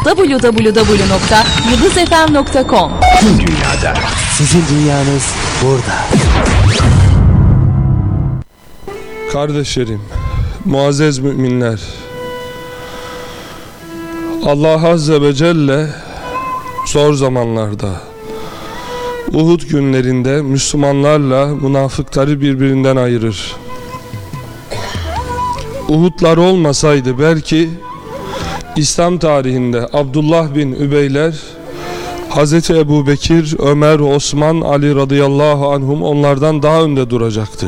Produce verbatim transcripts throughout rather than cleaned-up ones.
double-u double-u double-u nokta yıldız f m nokta com. Tüm dünyada. Sizin dünyanız burada. Kardeşlerim, muazzez müminler, Allah Azze ve Celle zor zamanlarda, Uhud günlerinde Müslümanlarla münafıkları birbirinden ayırır. Uhudlar olmasaydı belki İslam tarihinde Abdullah bin Übeyler, Hazreti Ebu Bekir, Ömer, Osman, Ali radıyallahu anhum onlardan daha önde duracaktı.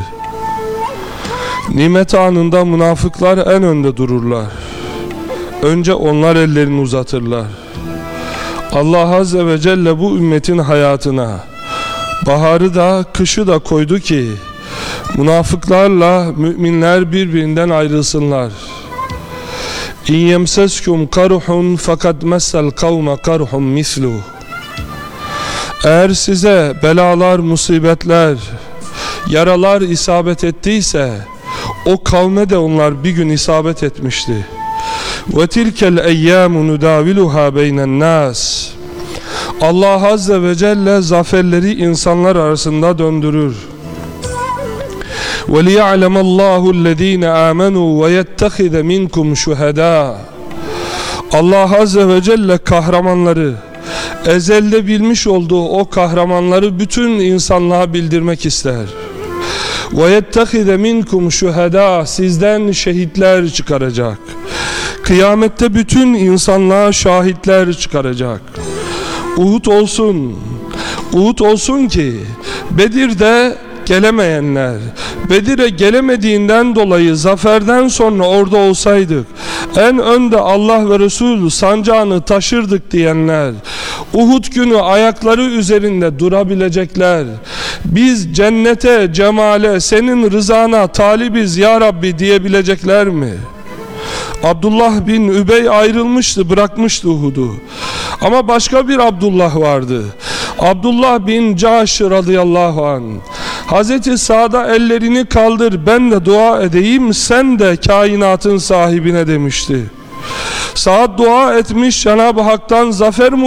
Nimet anında münafıklar en önde dururlar. Önce onlar ellerini uzatırlar. Allah Azze ve Celle bu ümmetin hayatına baharı da kışı da koydu ki münafıklarla müminler birbirinden ayrılsınlar. İn yemseskum karhun fakat messel kavme karhun misluh. Eğer size belalar, musibetler, yaralar isabet ettiyse o kavme de onlar bir gün isabet etmişti. Ve tilkel eyyamu nudaviluha beynen nas. Allah Azze ve Celle zaferleri insanlar arasında döndürür. وَلِيَعْلَمَ اللّٰهُ الَّذ۪ينَ آمَنُوا وَيَتَّخِذَ مِنْكُمْ شُهَدَاءَ. Allah Azze ve Celle kahramanları, ezelde bilmiş olduğu o kahramanları bütün insanlığa bildirmek ister. وَيَتَّخِذَ مِنْكُمْ شُهَدَاءَ. Sizden şehitler çıkaracak. Kıyamette bütün insanlığa şahitler çıkaracak. Uhud olsun, Uhud olsun ki Bedir'de gelemeyenler, Bedir'e gelemediğinden dolayı zaferden sonra orada olsaydık, en önde Allah ve Resulü sancağını taşırdık diyenler, Uhud günü ayakları üzerinde durabilecekler, biz cennete, cemale, senin rızana talibiz ya Rabbi diyebilecekler mi? Abdullah bin Übey ayrılmıştı, bırakmıştı Uhud'u. Ama başka bir Abdullah vardı. Abdullah bin Cahş radıyallahu anh. Hazreti Sa'da ellerini kaldır, ben de dua edeyim, sen de kainatın sahibine demişti. Sa'd dua etmiş, Cenab-ı Hak'tan zafer